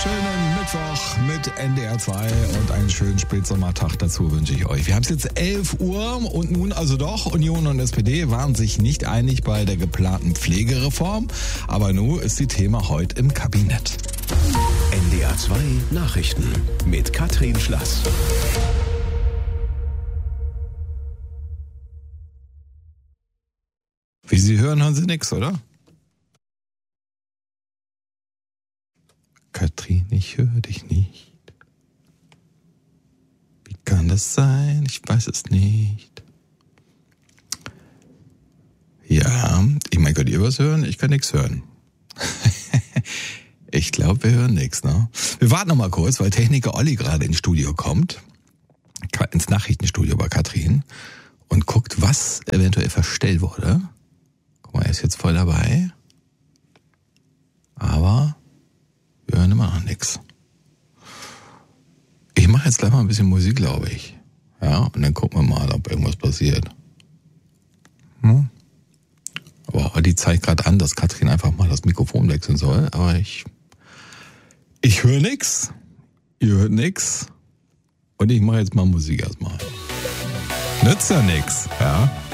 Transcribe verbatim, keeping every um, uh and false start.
Schönen Mittwoch mit N D R zwei und einen schönen Spätsommertag dazu wünsche ich euch. Wir haben es jetzt elf Uhr und nun also doch, Union und S P D waren sich nicht einig bei der geplanten Pflegereform, aber nun ist die Thema heute im Kabinett. N D R zwei Nachrichten mit Katrin Schlass. Wie Sie hören, hören Sie nichts, oder? Katrin, ich höre dich nicht. Wie kann das sein? Ich weiß es nicht. Ja, ich meine, könnt ihr was hören? Ich kann nichts hören. Ich glaube, wir hören nichts, ne? Wir warten noch mal kurz, weil Techniker Olli gerade ins Studio kommt. Ins Nachrichtenstudio bei Katrin. Und guckt, was eventuell verstellt wurde. Guck mal, er ist jetzt voll dabei. Aber wir hören immer noch nichts. Ich mache jetzt gleich mal ein bisschen Musik, glaube ich. Ja, und dann gucken wir mal, ob irgendwas passiert. Hm? Aber die zeigt gerade an, dass Katrin einfach mal das Mikrofon wechseln soll. Aber ich, ich höre nichts. Ihr hört nichts. Und ich mache jetzt mal Musik erstmal. Nützt ja nichts, ja.